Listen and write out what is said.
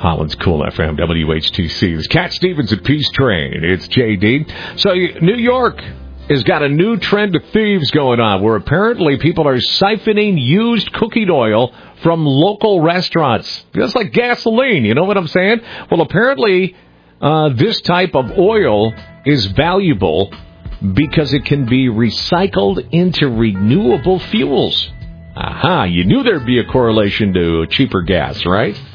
Holland's Cool FM, WHTC. It's Cat Stevens at Peace Train. It's JD. So New York has got a new trend of thieves going on where apparently people are siphoning used cooking oil from local restaurants. Just like gasoline, you know what I'm saying? Well, apparently this type of oil is valuable because it can be recycled into renewable fuels. Aha, you knew there'd be a correlation to cheaper gas, right?